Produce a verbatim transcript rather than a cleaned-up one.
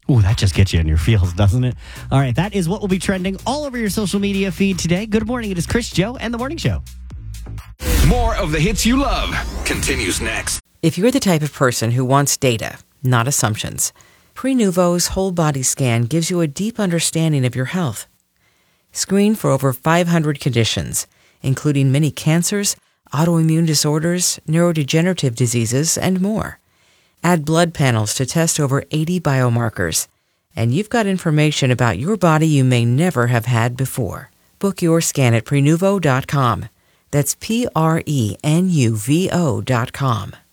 Ooh, that just gets you in your feels, doesn't it? All right, that is what will be trending all over your social media feed today. Good morning. It is Chris, Joe, and The Morning Show. More of the hits you love continues next. If you're the type of person who wants data, not assumptions, Prenuvo's whole body scan gives you a deep understanding of your health. Screen for over five hundred conditions, including many cancers, autoimmune disorders, neurodegenerative diseases, and more. Add blood panels to test over eighty biomarkers, and you've got information about your body you may never have had before. Book your scan at Prenuvo dot com. That's P R E N U V O dot com.